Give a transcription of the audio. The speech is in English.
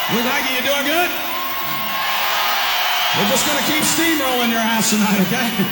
Look like you doing good? We're just going to keep steamrolling your ass tonight, okay?